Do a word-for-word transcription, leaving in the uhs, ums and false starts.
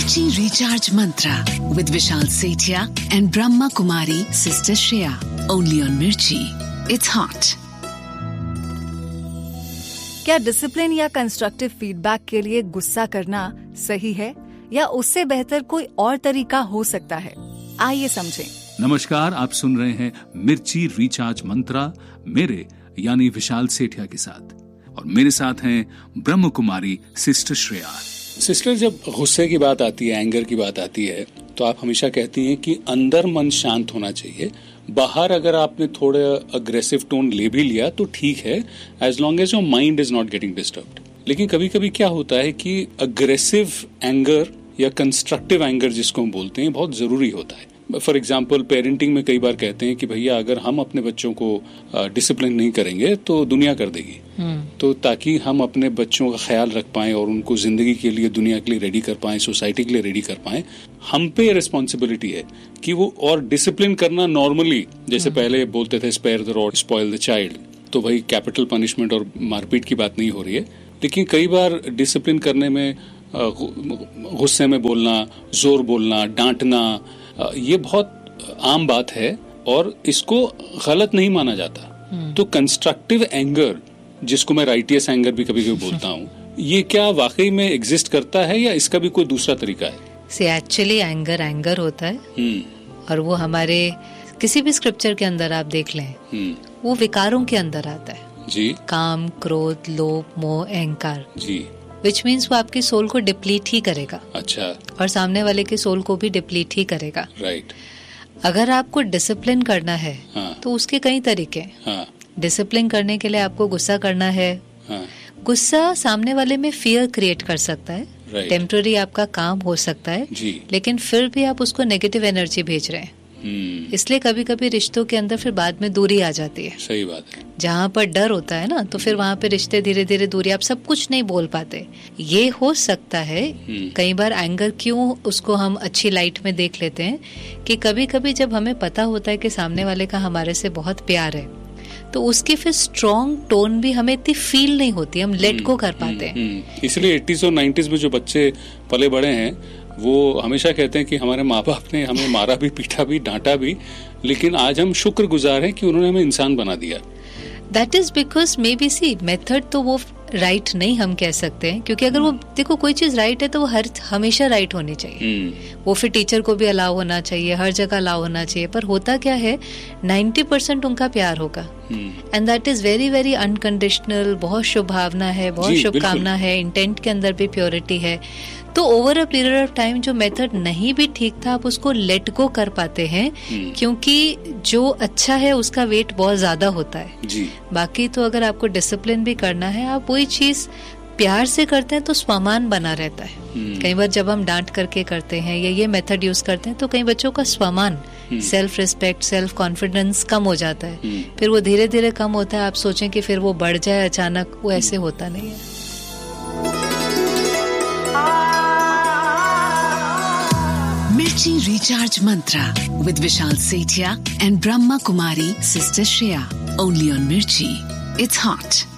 Mirchi Recharge Mantra with Vishal Sethia and Brahma Kumari Sister Shreya. Only on Mirchi. It's hot. क्या discipline या constructive feedback के लिए गुस्सा करना सही है या उससे बेहतर कोई और तरीका हो सकता है? आइए समझें। नमस्कार, आप सुन रहे हैं मिर्ची रिचार्ज मंत्रा मेरे यानी विशाल सेठिया के साथ, और मेरे साथ हैं ब्रह्म कुमारी सिस्टर श्रेया। सिस्टर, जब गुस्से की बात आती है, एंगर की बात आती है, तो आप हमेशा कहती हैं कि अंदर मन शांत होना चाहिए। बाहर अगर आपने थोड़ा अग्रेसिव टोन ले भी लिया तो ठीक है, as long as your mind is not getting disturbed. लेकिन कभी कभी क्या होता है कि अग्रेसिव एंगर या कंस्ट्रक्टिव एंगर जिसको हम बोलते हैं बहुत जरूरी होता है। फॉर एग्जाम्पल, पेरेंटिंग में कई बार कहते हैं कि भैया अगर हम अपने बच्चों को डिसिप्लिन नहीं करेंगे तो दुनिया कर देगी। तो ताकि हम अपने बच्चों का ख्याल रख पाएं और उनको जिंदगी के लिए, दुनिया के लिए रेडी कर पाएं, सोसाइटी के लिए रेडी कर पाएं, हम पे रिस्पॉन्सिबिलिटी है कि वो, और डिसिप्लिन करना नॉर्मली जैसे पहले बोलते थे spare the rod spoil the child, तो भाई कैपिटल पनिशमेंट और मारपीट की बात नहीं हो रही है। लेकिन कई बार डिसिप्लिन करने में गुस्से में बोलना, जोर बोलना, डांटना, ये बहुत आम बात है और इसको गलत नहीं माना जाता। तो कंस्ट्रक्टिव एंगर, जिसको मैं राइटियस एंगर भी कभी कभी बोलता हूँ, ये क्या वाकई में एग्जिस्ट करता है या इसका भी कोई दूसरा तरीका है? से एक्चुअली एंगर एंगर होता है और वो हमारे किसी भी स्क्रिप्चर के अंदर आप देख लें, वो विकारों के अंदर आता है जी। काम, क्रोध, लोभ, मोह, अहंकार जी, विच मीन्स वो आपकी सोल को डिप्लीट ही करेगा। अच्छा। और सामने वाले की सोल को भी डिप्लीट ही करेगा। राइट। अगर आपको डिसिप्लिन करना है हाँ। तो उसके कई तरीके हैं। हाँ। डिसिप्लिन करने के लिए आपको गुस्सा करना है। हाँ। गुस्सा सामने वाले में फियर क्रिएट कर सकता है, right. टेम्पररी आपका काम हो सकता है जी। लेकिन फिर भी आप उसको नेगेटिव एनर्जी भेज रहे हैं, hmm. इसलिए कभी कभी रिश्तों के अंदर फिर बाद में दूरी आ जाती है। सही बात है। जहाँ पर डर होता है ना, तो फिर वहाँ पे रिश्ते धीरे धीरे दूरी, आप सब कुछ नहीं बोल पाते। ये हो सकता है hmm. कई बार एंगर, क्यों उसको हम अच्छी लाइट में देख लेते हैं कि कभी कभी जब हमें पता होता है कि सामने वाले का हमारे से बहुत प्यार है, तो उसकी फिर स्ट्रॉन्ग टोन भी हमें इतनी फील नहीं होती, हम लेट को कर पाते हैं। इसलिए एटीज़ और नाइन्टीज़ में जो बच्चे पले बड़े हैं वो हमेशा कहते हैं कि हमारे माँ बाप ने हमें मारा भी, पीटा भी, डांटा भी, लेकिन आज हम शुक्रगुजार हैं कि उन्होंने हमें इंसान बना दिया। That is because may B C method तो वो राइट right नहीं हम कह सकते हैं, क्योंकि अगर वो देखो कोई चीज राइट है तो वो हर हमेशा राइट होनी चाहिए। वो फिर टीचर को भी अलाउ होना चाहिए, हर जगह अलाउ होना चाहिए। पर होता क्या है, नाइन्टी परसेंट उनका प्यार होगा and that is very very unconditional. बहुत शुभ भावना है, बहुत शुभकामना है, इंटेंट के अंदर भी प्योरिटी है। तो over a period of time जो मेथड नहीं भी ठीक था, आप उसको लेट गो कर पाते हैं, क्योंकि जो अच्छा है उसका वेट बहुत ज्यादा होता है जी। बाकी तो अगर आपको डिसिप्लिन भी करना है, आप वही चीज प्यार से करते हैं तो स्वमान बना रहता है। कई बार जब हम डांट करके करते हैं या ये मेथड यूज करते हैं तो कई बच्चों का स्वमान, सेल्फ रिस्पेक्ट, सेल्फ कॉन्फिडेंस कम हो जाता है। फिर वो धीरे धीरे कम होता है। आप सोचें कि फिर वो बढ़ जाए अचानक, वो ऐसे होता नहीं है। Mirchi Recharge Mantra with Vishal Sethia and Brahma Kumari Sister Shreya. Only on Mirchi. It's hot.